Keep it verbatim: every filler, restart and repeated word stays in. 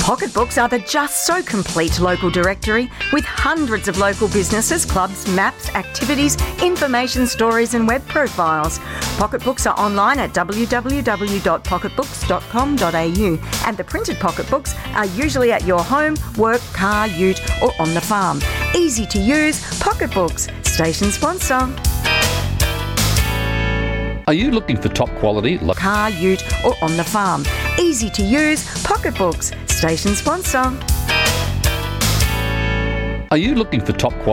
Pocketbooks are the just so complete local directory with hundreds of local businesses, clubs, maps, activities, information, stories and web profiles. Pocketbooks are online at w w w dot pocketbooks dot com dot a u and the printed pocketbooks are usually at your home, work, car, ute or on the farm. Easy to use, Pocketbooks, station sponsor. Are you looking for top quality lo- car, ute or on the farm? Easy to use, Pocketbooks, station sponsor. Are you looking for top quality